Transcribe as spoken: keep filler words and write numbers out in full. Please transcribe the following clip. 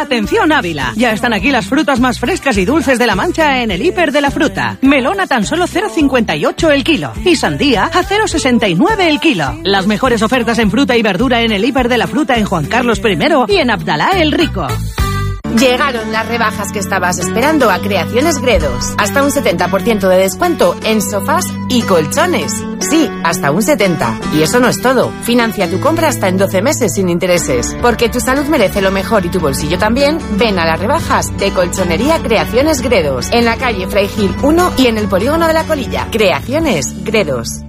Atención Ávila, ya están aquí las frutas más frescas y dulces de La Mancha en el Hiper de la Fruta. Melón a tan solo cero coma cincuenta y ocho el kilo y sandía a cero coma sesenta y nueve el kilo. Las mejores ofertas en fruta y verdura en el Hiper de la Fruta en Juan Carlos primero y en Abdalá el Rico. Llegaron las rebajas que estabas esperando a Creaciones Gredos. Hasta un setenta por ciento de descuento en sofás y colchones. Sí, hasta un setenta por ciento. Y eso no es todo. Financia tu compra hasta en doce meses sin intereses. Porque tu salud merece lo mejor y tu bolsillo también. Ven a las rebajas de Colchonería Creaciones Gredos. En la calle Fray Gil uno y en el Polígono de la Colilla. Creaciones Gredos.